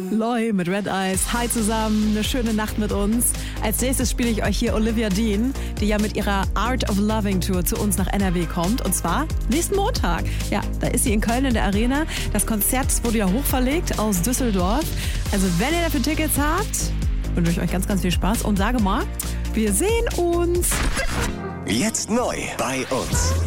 Loi mit Red Eyes. Hi zusammen, eine schöne Nacht mit uns. Als nächstes spiele ich euch hier Olivia Dean, die ja mit ihrer Art of Loving Tour zu uns nach NRW kommt. Und zwar nächsten Montag. Ja, da ist sie in Köln in der Arena. Das Konzert wurde ja hochverlegt aus Düsseldorf. Also wenn ihr dafür Tickets habt, wünsche ich euch ganz, ganz viel Spaß. Und sage mal, wir sehen uns. Jetzt neu bei uns.